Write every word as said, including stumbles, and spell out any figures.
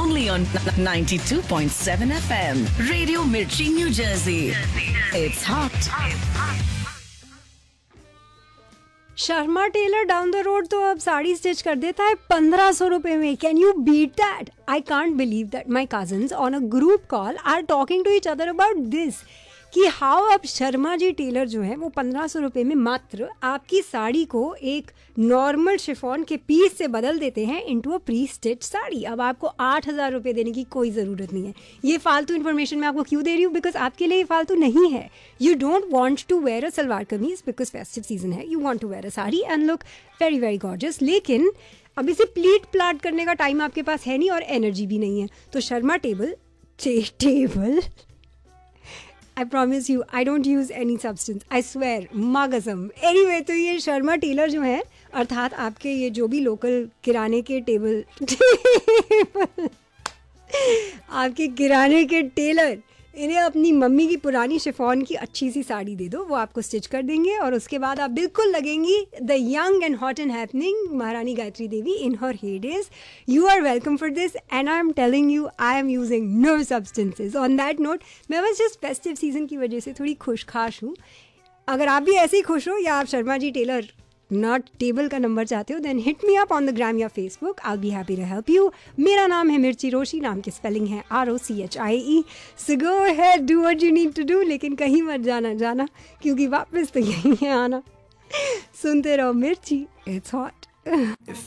only on ninety-two point seven F M. Radio Mirchi, New Jersey. It's hot. Sharma Taylor down the road तो अब sari stitch कर देता है पंद्रह सौ रुपए में. Can you beat that? I can't believe that my cousins on a group call our talking to each other about this कि हाउ अब शर्मा जी टेलर जो है वो पंद्रह सौ रुपये में मात्र आपकी साड़ी को एक नॉर्मल शिफॉन के पीस से बदल देते हैं into a pre stitch sari. अब आपको आठ हज़ार रुपये देने की कोई ज़रूरत नहीं है. ये फालतू इन्फॉर्मेशन मैं आपको क्यों दे रही हूँ? बिकॉज आपके लिए ये फालतू नहीं है. You don't want to where a salwar kameez because festive season है. You want to where a sari and look very very gorgeous. लेकिन अब इसे प्लीट प्लाट करने का टाइम आपके पास है नहीं और एनर्जी भी नहीं है. तो Sharma table table I promise you, I don't use any substance. I swear, माँ कसम. Anyway, तो ये शर्मा टेलर जो है, अर्थात आपके ये जो भी लोकल किराने के टेबल टेबल आपके किराने के टेलर, इन्हें अपनी मम्मी की पुरानी शिफॉन की अच्छी सी साड़ी दे दो, वो आपको स्टिच कर देंगे और उसके बाद आप बिल्कुल लगेंगी the young and hot and happening महारानी गायत्री देवी इन हर हेडेज. You are welcome for this and I am telling you I am using no substances. On that note, मैं बस जस्ट फेस्टिव सीजन की वजह से थोड़ी खुशखाश हूँ. अगर आप भी ऐसे ही खुश हो या आप Sharma ji Taylor not table का नंबर चाहते हो, then hit me up on the gram या Facebook. I will be happy to help you. मेरा नाम है मिर्ची रोशी. नाम की स्पेलिंग है R O C H I E. So go ahead, do what you need to do. लेकिन कहीं मत जाना जाना क्योंकि वापस तो यहीं है आना. सुनते रहो मिर्ची. It's hot.